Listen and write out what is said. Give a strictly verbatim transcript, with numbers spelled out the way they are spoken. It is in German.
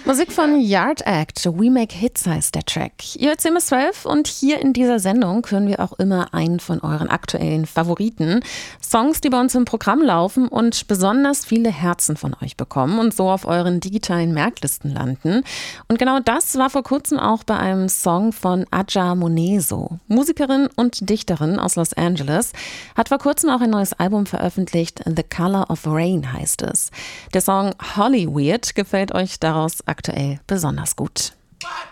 Musik von Yard Act, We Make Hits heißt der Track. Ihr hört zehn bis zwölf und hier in dieser Sendung hören wir auch immer einen von euren aktuellen Favoriten. Songs, die bei uns im Programm laufen und besonders viele Herzen von euch bekommen und so auf euren digitalen Merklisten landen. Und genau das war vor kurzem auch bei einem Song von Aja Monet so. Musikerin und Dichterin aus Los Angeles hat vor kurzem auch ein neues Album veröffentlicht. The Color of Rain heißt es. Der Song Hollyweird gefällt euch daraus aktuell besonders gut.